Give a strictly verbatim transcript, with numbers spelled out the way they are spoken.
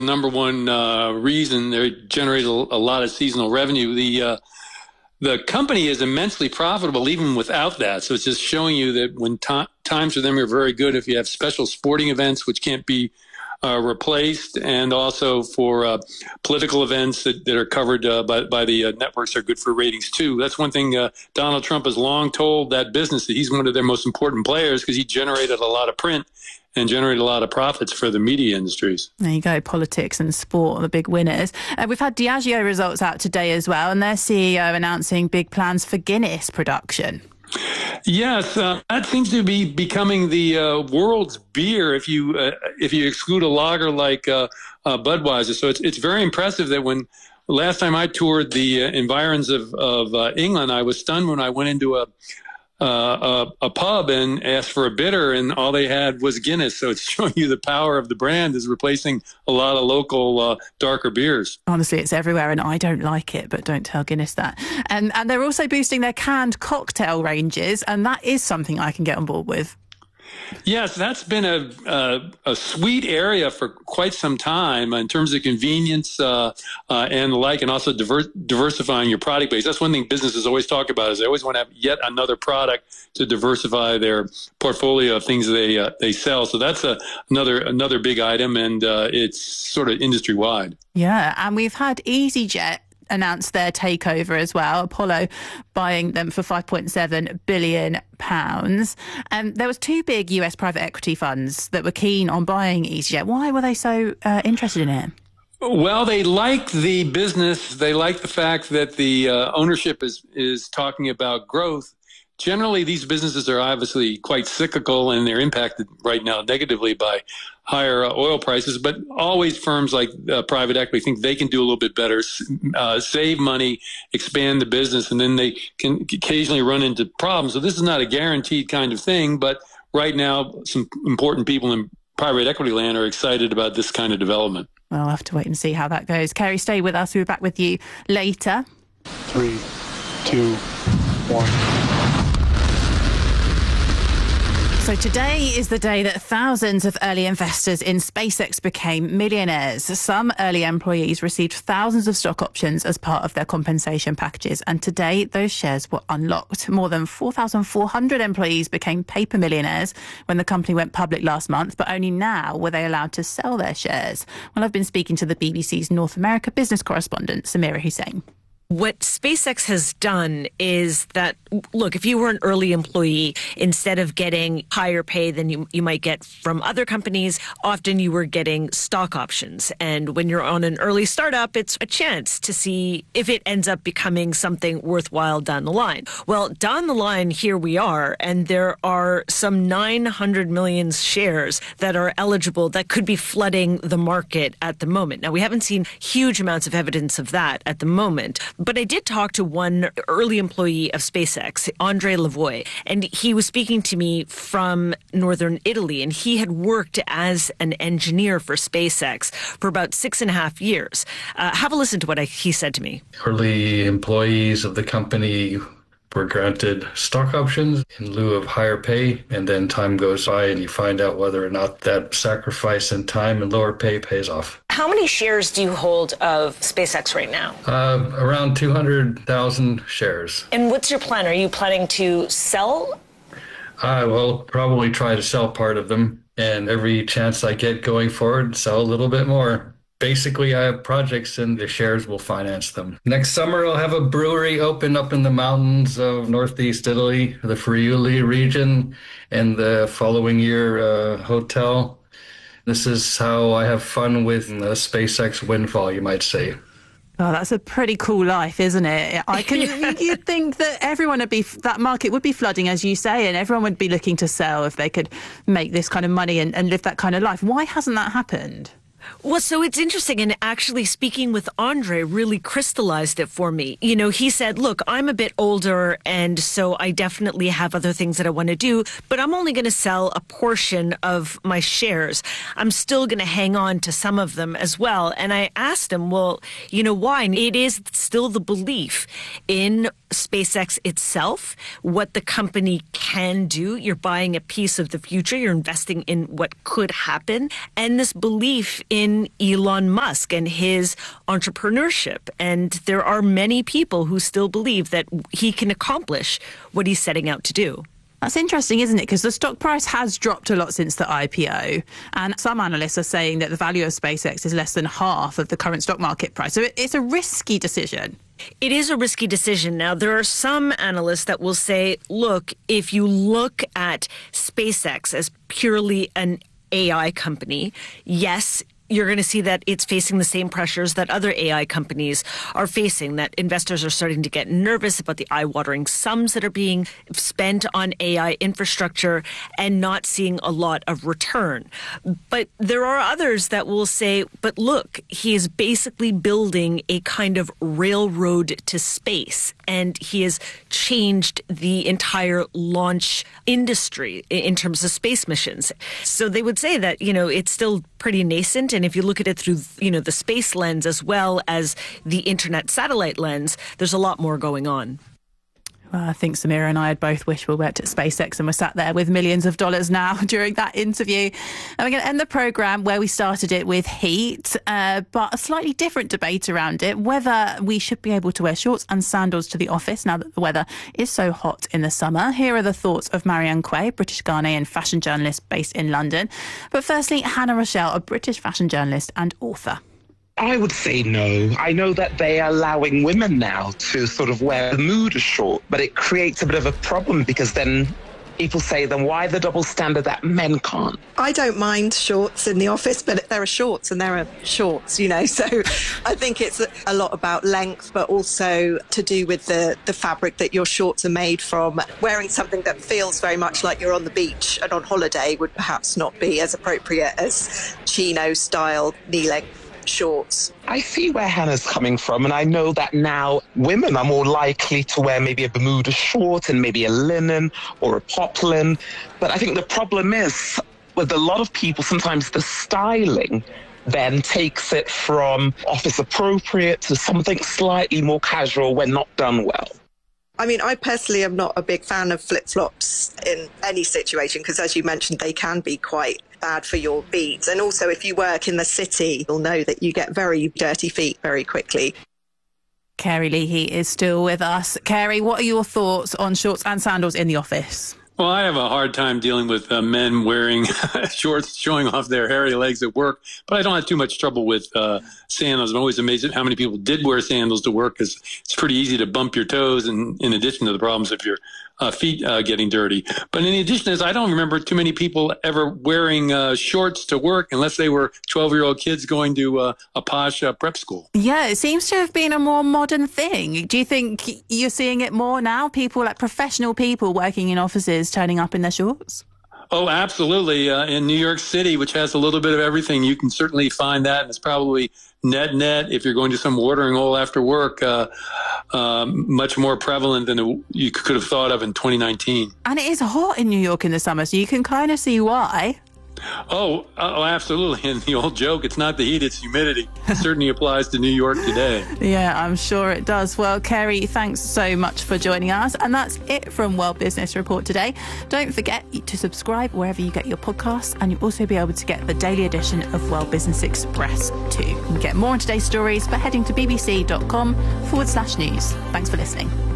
number one uh, reason. They generate a, a lot of seasonal revenue. The uh, the company is immensely profitable even without that. So it's just showing you that when t- times for them are very good, if you have special sporting events, which can't be uh, replaced, and also for uh, political events that, that are covered uh, by, by the uh, networks are good for ratings too. That's one thing uh, Donald Trump has long told that business, that he's one of their most important players because he generated a lot of print and generate a lot of profits for the media industries. There you go, politics and sport are the big winners. Uh, we've had Diageo results out today as well, and their C E O announcing big plans for Guinness production. Yes, uh, that seems to be becoming the uh, world's beer if you uh, if you exclude a lager like uh, uh, Budweiser. So it's it's very impressive that when last time I toured the uh, environs of, of uh, England, I was stunned when I went into a Uh, a, a pub and asked for a bitter, and all they had was Guinness. So it's showing you the power of the brand is replacing a lot of local uh, darker beers. Honestly, it's everywhere, and I don't like it, but don't tell Guinness that. And and they're also boosting their canned cocktail ranges, and that is something I can get on board with. Yes, that's been a, a a sweet area for quite some time in terms of convenience uh, uh, and the like, and also diver- diversifying your product base. That's one thing businesses always talk about is they always want to have yet another product to diversify their portfolio of things they uh, they sell. So that's a, another another big item, and uh, it's sort of industry wide. Yeah, and we've had EasyJet announced their takeover as well, Apollo buying them for five point seven billion pounds. Um, there was two big U S private equity funds that were keen on buying EasyJet. Why were they so uh, interested in it? Well, they like the business. They like the fact that the uh, ownership is is talking about growth. Generally, these businesses are obviously quite cyclical, and they're impacted right now negatively by higher uh, oil prices. But always firms like uh, private equity think they can do a little bit better, uh, save money, expand the business, and then they can occasionally run into problems. So this is not a guaranteed kind of thing. But right now, some important people in private equity land are excited about this kind of development. Well, I'll have to wait and see how that goes. Kerry, stay with us. We'll be back with you later. Three, two, one. So today is the day that thousands of early investors in SpaceX became millionaires. Some early employees received thousands of stock options as part of their compensation packages, and today those shares were unlocked. More than four thousand four hundred employees became paper millionaires when the company went public last month, but only now were they allowed to sell their shares. Well, I've been speaking to the B B C's North America business correspondent, Samira Hussain. What SpaceX has done is that, look, if you were an early employee, instead of getting higher pay than you, you might get from other companies, often you were getting stock options. And when you're on an early startup, it's a chance to see if it ends up becoming something worthwhile down the line. Well, down the line, here we are, and there are some nine hundred million shares that are eligible that could be flooding the market at the moment. Now, we haven't seen huge amounts of evidence of that at the moment. But I did talk to one early employee of SpaceX, Andre Lavoie, and he was speaking to me from northern Italy, and he had worked as an engineer for SpaceX for about six and a half years. Uh, have a listen to what I, he said to me. Early employees of the company were granted stock options in lieu of higher pay, and then time goes by and you find out whether or not that sacrifice in time and lower pay pays off. How many shares do you hold of SpaceX right now? Uh, around two hundred thousand shares. And what's your plan? Are you planning to sell? I will probably try to sell part of them, and every chance I get going forward, sell a little bit more. Basically, I have projects and the shares will finance them. Next summer, I'll have a brewery open up in the mountains of northeast Italy, the Friuli region, and the following year, a hotel. This is how I have fun with the SpaceX windfall, you might say. Oh, that's a pretty cool life, isn't it? I can. You'd think that everyone would be, that market would be flooding, as you say, and everyone would be looking to sell if they could make this kind of money and, and live that kind of life. Why hasn't that happened? Well, so it's interesting, and actually speaking with Andre really crystallized it for me. You know, he said, look, I'm a bit older, and so I definitely have other things that I want to do, but I'm only going to sell a portion of my shares. I'm still going to hang on to some of them as well. And I asked him, well, you know, why? And it is still the belief in SpaceX itself, what the company can do. You're buying a piece of the future. You're investing in what could happen. And this belief in Elon Musk and his entrepreneurship. And there are many people who still believe that he can accomplish what he's setting out to do. That's interesting, isn't it? Because the stock price has dropped a lot since the I P O. And some analysts are saying that the value of SpaceX is less than half of the current stock market price. So it's a risky decision. It is a risky decision. Now, there are some analysts that will say, look, if you look at SpaceX as purely an A I company, yes, you're going to see that it's facing the same pressures that other A I companies are facing, that investors are starting to get nervous about the eye-watering sums that are being spent on A I infrastructure and not seeing a lot of return. But there are others that will say, but look, he is basically building a kind of railroad to space, and he has changed the entire launch industry in terms of space missions. So they would say that, you know, it's still pretty nascent. And if you look at it through, you know, the space lens as well as the internet satellite lens, there's a lot more going on. Well, I think Samira and I had both wished we worked at SpaceX and we're sat there with millions of dollars now during that interview. And we're going to end the programme where we started it with heat, uh, but a slightly different debate around it, whether we should be able to wear shorts and sandals to the office now that the weather is so hot in the summer. Here are the thoughts of Marianne Quay, British Ghanaian fashion journalist based in London. But firstly, Hannah Rochelle, a British fashion journalist and author. I would say no. I know that they are allowing women now to sort of wear Bermuda short, but it creates a bit of a problem because then people say, then why the double standard that men can't? I don't mind shorts in the office, but there are shorts and there are shorts, you know, so I think it's a lot about length, but also to do with the, the fabric that your shorts are made from. Wearing something that feels very much like you're on the beach and on holiday would perhaps not be as appropriate as chino-style knee-length shorts. I see where Hannah's coming from, and I know that now women are more likely to wear maybe a Bermuda short and maybe a linen or a poplin. But I think the problem is with a lot of people, sometimes the styling then takes it from office appropriate to something slightly more casual when not done well. I mean, I personally am not a big fan of flip-flops in any situation because, as you mentioned, they can be quite bad for your feet. And also, if you work in the city, you'll know that you get very dirty feet very quickly. Kerry Leahy is still with us. Kerry, what are your thoughts on shorts and sandals in the office? Well, I have a hard time dealing with uh, men wearing shorts, showing off their hairy legs at work, but I don't have too much trouble with uh, sandals. I'm always amazed at how many people did wear sandals to work because it's pretty easy to bump your toes, and in addition to the problems of your uh, feet uh, getting dirty. But in addition to this, I don't remember too many people ever wearing uh, shorts to work unless they were twelve-year-old kids going to uh, a posh uh, prep school. Yeah, it seems to have been a more modern thing. Do you think you're seeing it more now? People like professional people working in offices turning up in their shorts? Oh, absolutely. Uh, in New York City, which has a little bit of everything, you can certainly find that. And it's probably net net, if you're going to some watering hole after work, uh, um, much more prevalent than it, you could have thought of in twenty nineteen. And it is hot in New York in the summer, so you can kind of see why. Oh, oh, absolutely. And the old joke, it's not the heat, it's humidity. It certainly applies to New York today. Yeah, I'm sure it does. Well, Kerry, thanks so much for joining us. And that's it from World Business Report today. Don't forget to subscribe wherever you get your podcasts, and you'll also be able to get the daily edition of World Business Express too. You can get more on today's stories by heading to bbc.com forward slash news. Thanks for listening.